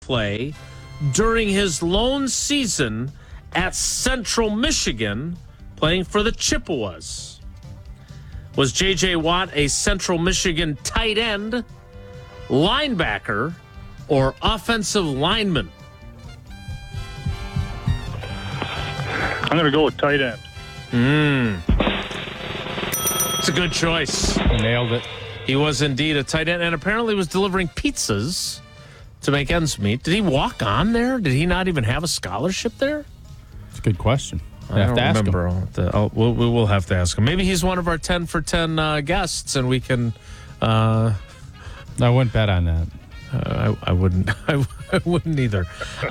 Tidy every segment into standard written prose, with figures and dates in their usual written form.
play during his lone season at Central Michigan playing for the Chippewas? Was J.J. Watt a Central Michigan tight end, linebacker, or offensive lineman? I'm going to go with tight end. It's a good choice. Nailed it. He was indeed a tight end and apparently was delivering pizzas to make ends meet. Did he walk on there? Did he not even have a scholarship there? It's a good question. I don't remember. We will have to ask him. Maybe he's one of our 10 for 10 guests, and we can. I wouldn't bet on that. I wouldn't. I wouldn't either.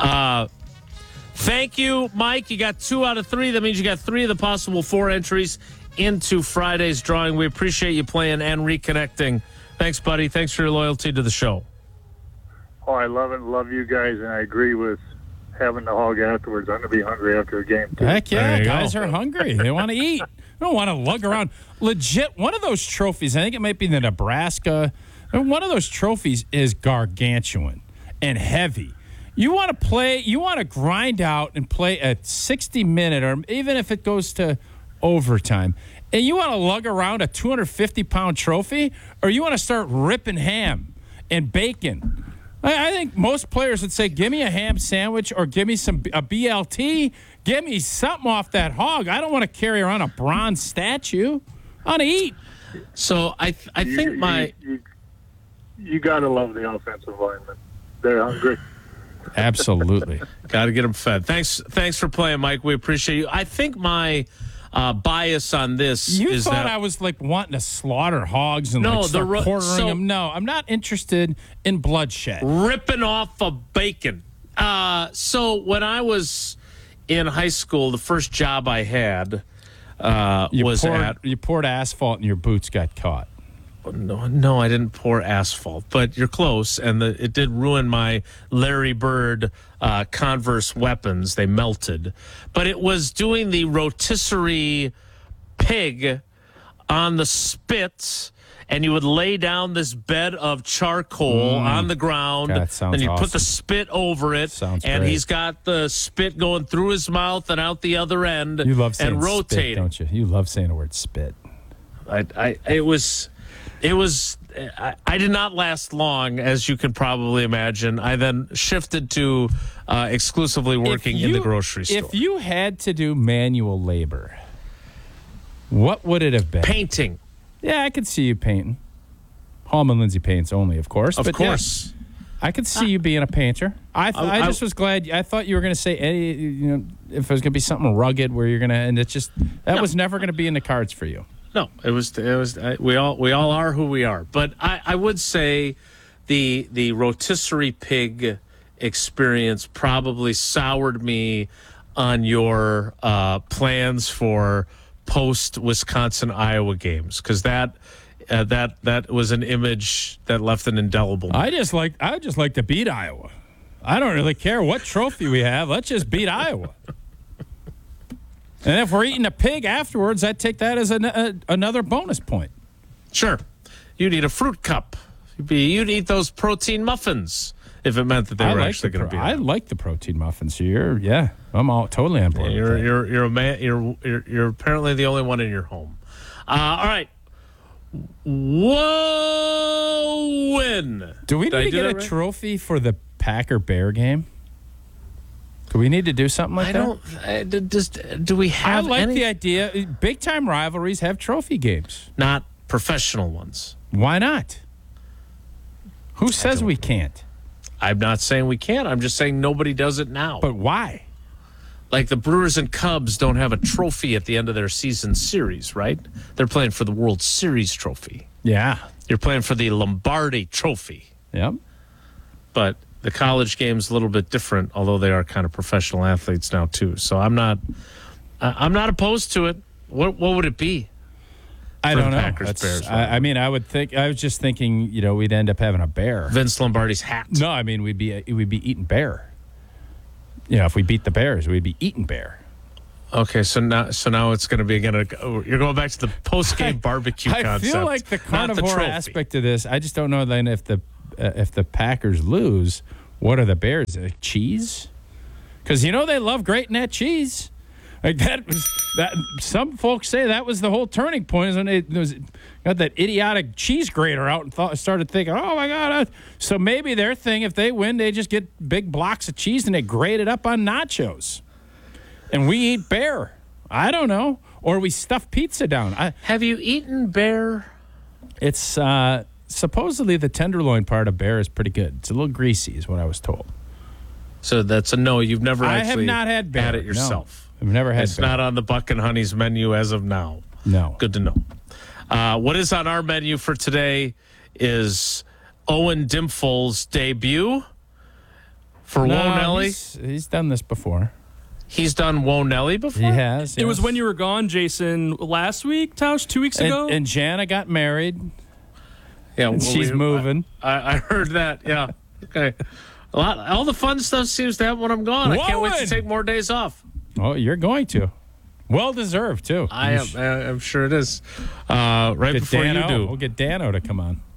Thank you, Mike. You got 2 out of 3. That means you got 3 of the possible 4 entries into Friday's drawing. We appreciate you playing and reconnecting. Thanks, buddy. Thanks for your loyalty to the show. Oh, I love it. Love you guys, and I agree with having the hog afterwards. I'm going to be hungry after a game, too. Heck yeah, guys are hungry. They want to eat. They don't want to lug around. Legit, one of those trophies, I think it might be the Nebraska, one of those trophies is gargantuan and heavy. You want to play, you want to grind out and play a 60-minute, or even if it goes to overtime, and you want to lug around a 250-pound trophy, or you want to start ripping ham and bacon. I think most players would say, give me a ham sandwich or give me a BLT. Give me something off that hog. I don't want to carry around a bronze statue. I want to eat. So I think you got to love the offensive linemen. They're hungry. Absolutely. Got to get them fed. Thanks for playing, Mike. We appreciate you. I think my bias on this is thought that I was like wanting to slaughter hogs and start quartering them. No, I'm not interested in bloodshed. Ripping off a bacon. So when I was in high school, the first job I had you poured asphalt and your boots got caught. No, I didn't pour asphalt, but you're close, and it did ruin my Larry Bird Converse weapons. They melted. But it was doing the rotisserie pig on the spit, and you would lay down this bed of charcoal on the ground, and you put the spit over it, Sounds and great. he's got the spit going through his mouth and out the other end. You love saying and rotating. spit, don't you? You love saying the word spit. I did not last long, as you can probably imagine. I then shifted to exclusively working in the grocery store. If you had to do manual labor, what would it have been? Painting. Yeah, I could see you painting. Hallman Lindsay paints only, of course. Of course. Yeah, I could see you being a painter. I just was glad. I thought you were going to say, if there's going to be something rugged where you're going to, and it just, that was never going to be in the cards for you. No, it was. We all are who we are. But I would say the rotisserie pig experience probably soured me on your plans for post Wisconsin Iowa games, because that was an image that left an indelible mark. I just like to beat Iowa. I don't really care what trophy we have. Let's just beat Iowa. And if we're eating a pig afterwards, I'd take that as another bonus point. Sure. You'd eat a fruit cup. You'd eat those protein muffins if it meant that they were actually going to be. I like the protein muffins. So I'm all totally on board. You're a man. You're apparently the only one in your home. All right. Whoa! Win. Do we need to get a trophy for the Packer-Bear game? Do we need to do something like that? Do we have I like the idea. Big-time rivalries have trophy games. Not professional ones. Why not? Who says we can't? I'm not saying we can't. I'm just saying nobody does it now. But why? Like the Brewers and Cubs don't have a trophy at the end of their season series, right? They're playing for the World Series trophy. Yeah. You're playing for the Lombardi trophy. Yep. But the college game's a little bit different, although they are kind of professional athletes now too. So I'm not opposed to it. What would it be? I don't know. Packers-Bears. I mean, I would think. I was just thinking. We'd end up having a bear. Vince Lombardi's hat. No, I mean we'd be eating bear. If we beat the Bears, we'd be eating bear. Okay, so now it's going to be again. You're going back to the post-game barbecue concept. I feel like the carnivore aspect of this. I just don't know then if the Packers lose, What are the Bears? Cheese? Because they love grating that cheese. Like that. Some folks say that was the whole turning point. Is when they got that idiotic cheese grater out and started thinking, oh my God. So maybe their thing, if they win, they just get big blocks of cheese and they grate it up on nachos. And we eat Bear. I don't know. Or we stuff pizza down. Have you eaten Bear? It's supposedly the tenderloin part of Bear is pretty good. It's a little greasy, is what I was told. So that's a no. You've never I actually have not had Bear. had it yourself. No, I've never had It's Bear. not on the Buck and Honey's menu as of now. No. Good to know. What is on our menu for today is Owen Dimful's debut for Wonelli. He's done this before. He's done Wonelli before? He has. It was yes. when you were gone, Jason, last week, Tausch, 2 weeks ago. And Jana got married. Yeah, And she's moving. I heard that. Yeah. Okay. All the fun stuff seems to happen when I'm gone. I can't wait to take more days off. Oh, you're going to. Well deserved, too. I'm sure it is. Right before you do. We'll get Dano to come on.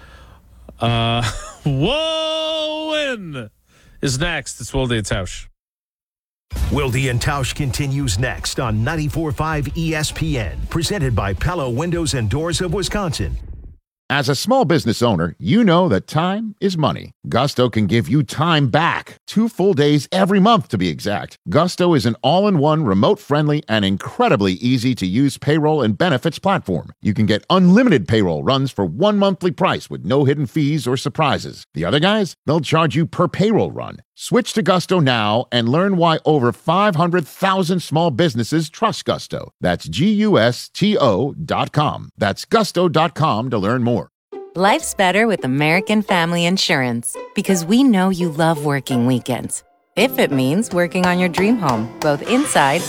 Woen is next. It's Wilde and Tausch. Wilde and Tausch continues next on 94.5 ESPN, presented by Pella Windows and Doors of Wisconsin. As a small business owner, you know that time is money. Gusto can give you time back. 2 full days every month, to be exact. Gusto is an all-in-one, remote-friendly, and incredibly easy-to-use payroll and benefits platform. You can get unlimited payroll runs for 1 monthly price with no hidden fees or surprises. The other guys, they'll charge you per payroll run. Switch to Gusto now and learn why over 500,000 small businesses trust Gusto. That's GUSTO.com. That's gusto.com to learn more. Life's better with American Family Insurance because we know you love working weekends. If it means working on your dream home, both inside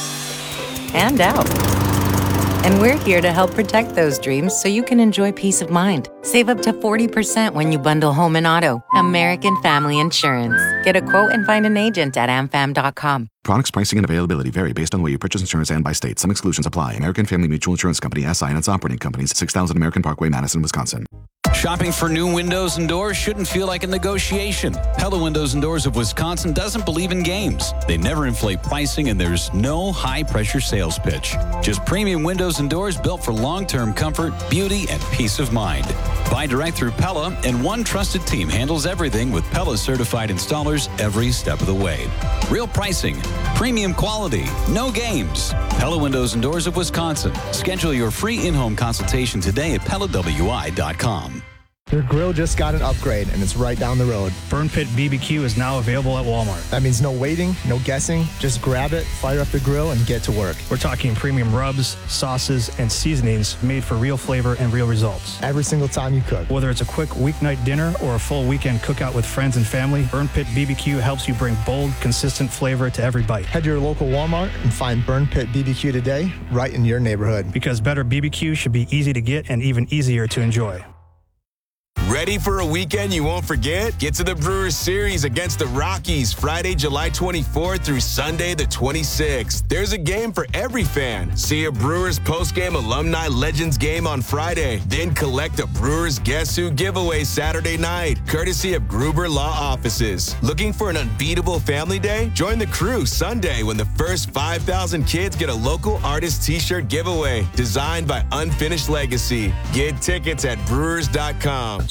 and out. And we're here to help protect those dreams so you can enjoy peace of mind. Save up to 40% when you bundle home and auto. American Family Insurance. Get a quote and find an agent at amfam.com. Products, pricing, and availability vary based on the way you purchase insurance and by state. Some exclusions apply. American Family Mutual Insurance Company, SI, and its operating companies, 6000 American Parkway, Madison, Wisconsin. Shopping for new windows and doors shouldn't feel like a negotiation. Pella Windows and Doors of Wisconsin doesn't believe in games. They never inflate pricing, and there's no high-pressure sales pitch. Just premium windows and doors built for long-term comfort, beauty, and peace of mind. Buy direct through Pella, and one trusted team handles everything with Pella certified installers every step of the way. Real pricing, premium quality, no games. Pella Windows and Doors of Wisconsin. Schedule your free in-home consultation today at PellaWI.com. Your grill just got an upgrade, and it's right down the road. Burn Pit BBQ is now available at Walmart. That means no waiting, no guessing. Just grab it, fire up the grill, and get to work. We're talking premium rubs, sauces, and seasonings made for real flavor and real results. Every single time you cook. Whether it's a quick weeknight dinner or a full weekend cookout with friends and family, Burn Pit BBQ helps you bring bold, consistent flavor to every bite. Head to your local Walmart and find Burn Pit BBQ today, right in your neighborhood. Because better BBQ should be easy to get and even easier to enjoy. Ready for a weekend you won't forget? Get to the Brewers Series against the Rockies Friday, July 24th through Sunday the 26th. There's a game for every fan. See a Brewers postgame alumni legends game on Friday. Then collect a Brewers Guess Who giveaway Saturday night, courtesy of Gruber Law Offices. Looking for an unbeatable family day? Join the crew Sunday when the first 5,000 kids get a local artist t-shirt giveaway designed by Unfinished Legacy. Get tickets at brewers.com.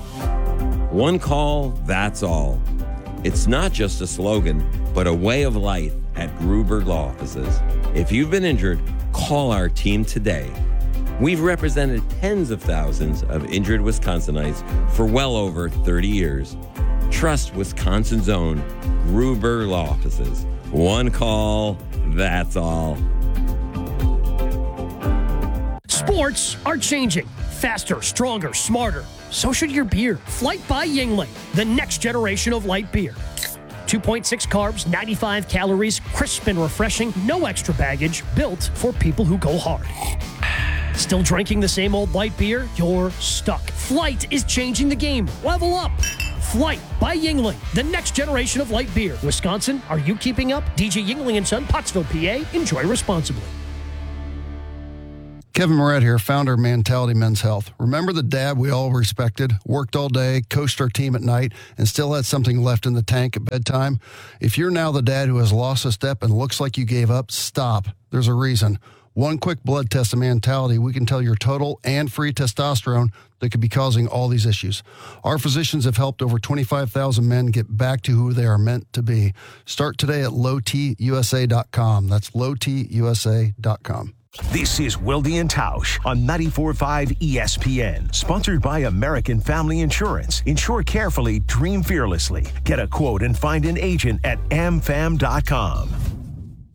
One call, that's all. It's not just a slogan, but a way of life at Gruber Law Offices. If you've been injured, call our team today. We've represented tens of thousands of injured Wisconsinites for well over 30 years. Trust Wisconsin's own Gruber Law Offices. One call, that's all. Sports are changing. Faster, stronger, smarter. So should your beer. Flight by Yuengling, the next generation of light beer. 2.6 carbs, 95 calories, crisp and refreshing, no extra baggage, built for people who go hard. Still drinking the same old light beer? You're stuck. Flight is changing the game. Level up. Flight by Yuengling, the next generation of light beer. Wisconsin, are you keeping up? DJ Yuengling & Son, Pottsville, PA. Enjoy responsibly. Kevin Moret here, founder of Mentality Men's Health. Remember the dad we all respected, worked all day, coached our team at night, and still had something left in the tank at bedtime? If you're now the dad who has lost a step and looks like you gave up, stop. There's a reason. One quick blood test of Mentality, we can tell your total and free testosterone that could be causing all these issues. Our physicians have helped over 25,000 men get back to who they are meant to be. Start today at lowtusa.com. That's lowtusa.com. This is Wilde and Tausch on 94.5 ESPN. Sponsored by American Family Insurance. Insure carefully, dream fearlessly. Get a quote and find an agent at amfam.com.